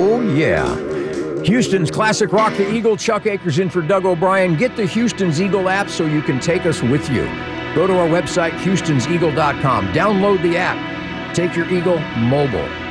Oh, yeah. Houston's classic rock the Eagle. Chuck Akers in for Doug O'Brien. Get the Houston's Eagle app so you can take us with you. Go to our website, houstonseagle.com. Download the app. Take your Eagle mobile.